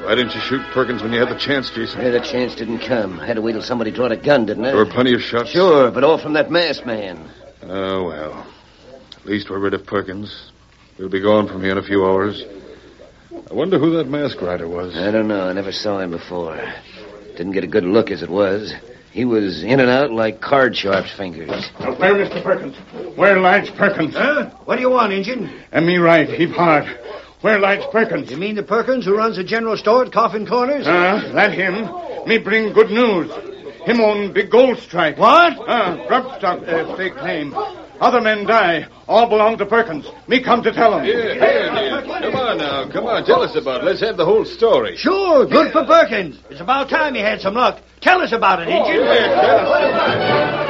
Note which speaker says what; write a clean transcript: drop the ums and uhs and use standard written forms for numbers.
Speaker 1: Why didn't you shoot Perkins when you had the chance, Jason?
Speaker 2: Yeah, the chance didn't come. I had to wait till somebody brought a gun, didn't I?
Speaker 1: There were plenty of shots.
Speaker 2: Sure, but all from that masked man.
Speaker 1: Oh, well. At least we're rid of Perkins. We'll be gone from here in a few hours. I wonder who that masked rider was.
Speaker 2: I don't know. I never saw him before. Didn't get a good look as it was. He was in and out like card sharp's fingers.
Speaker 3: Where, Mr. Perkins? Where lies Perkins?
Speaker 4: Huh? What do you want, Injun?
Speaker 3: And me right, heap hard. Where lies Perkins?
Speaker 4: You mean the Perkins who runs the general store at Coffin Corners?
Speaker 3: That him. Me bring good news. Him own big gold strike.
Speaker 4: What?
Speaker 3: Grub stock, fake claim. Other men die. All belong to Perkins. Me come to tell him.
Speaker 1: Here. Come on now. Come on. Tell us about it. Let's have the whole story.
Speaker 4: Sure, good for Perkins. It's about time he had some luck. Tell us about it, Injun.
Speaker 1: Yeah, tell us.